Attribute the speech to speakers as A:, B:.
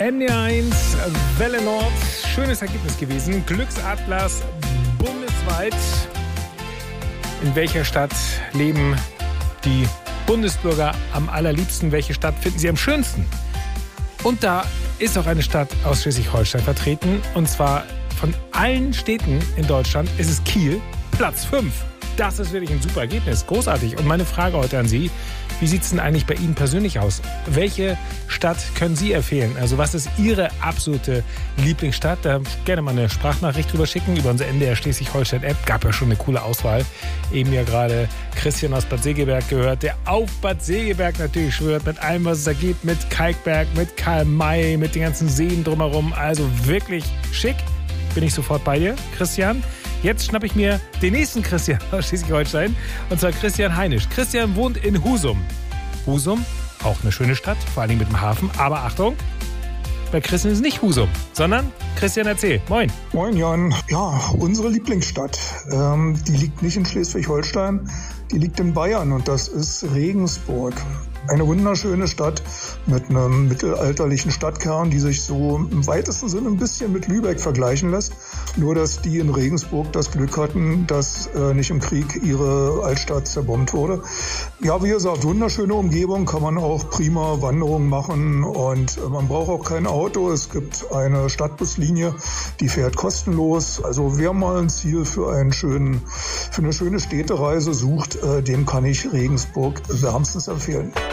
A: NDR1, Welle Nord, schönes Ergebnis gewesen. Glücksatlas bundesweit. In welcher Stadt leben die Bundesbürger am allerliebsten? Welche Stadt finden sie am schönsten? Und da ist auch eine Stadt aus Schleswig-Holstein vertreten. Und zwar von allen Städten in Deutschland ist es Kiel, Platz 5. Das ist wirklich ein super Ergebnis, großartig. Und meine Frage heute an Sie, wie sieht es denn eigentlich bei Ihnen persönlich aus? Welche Stadt können Sie empfehlen? Also was ist Ihre absolute Lieblingsstadt? Da gerne mal eine Sprachnachricht drüber schicken über unsere NDR Schleswig-Holstein-App. Gab ja schon eine coole Auswahl. Eben ja gerade Christian aus Bad Segeberg gehört, der auf Bad Segeberg natürlich schwört, mit allem, was es da gibt, mit Kalkberg, mit Karl-May, mit den ganzen Seen drumherum. Also wirklich schick. Bin ich sofort bei dir, Christian. Jetzt schnappe ich mir den nächsten Christian aus Schleswig-Holstein, und zwar Christian Heinisch. Christian wohnt in Husum. Husum, auch eine schöne Stadt, vor allem mit dem Hafen. Aber Achtung, bei Christian ist es nicht Husum, sondern Christian, erzähl. Moin.
B: Moin, Jan. Ja, unsere Lieblingsstadt, die liegt nicht in Schleswig-Holstein, die liegt in Bayern, und das ist Regensburg. Eine wunderschöne Stadt mit einem mittelalterlichen Stadtkern, die sich so im weitesten Sinne ein bisschen mit Lübeck vergleichen lässt. Nur, dass die in Regensburg das Glück hatten, dass nicht im Krieg ihre Altstadt zerbombt wurde. Ja, wie gesagt, wunderschöne Umgebung, kann man auch prima Wanderungen machen, und man braucht auch kein Auto. Es gibt eine Stadtbuslinie, die fährt kostenlos. Also wer mal ein Ziel für eine schöne Städtereise sucht, dem kann ich Regensburg wärmstens empfehlen.